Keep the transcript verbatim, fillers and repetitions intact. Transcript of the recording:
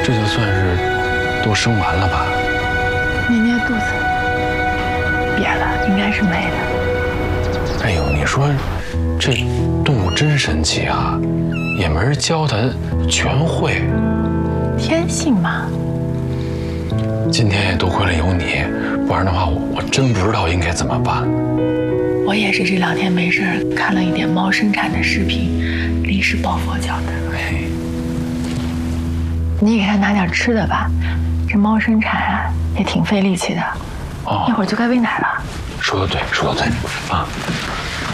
这就算是都生完了吧？ 捏捏肚子，别了，应该是没了。 哎呦，你说这动物真神奇啊，也没人教它，全会。 天性嘛。 今天也多亏了有你，不然的话，我我真不知道应该怎么办。 我也是这两天没事看了一点猫生产的视频，临时抱佛脚的。 哎， 你给它拿点吃的吧，这猫生产啊也挺费力气的。 哦， 一会儿就该喂奶了。 说得对，说得对啊。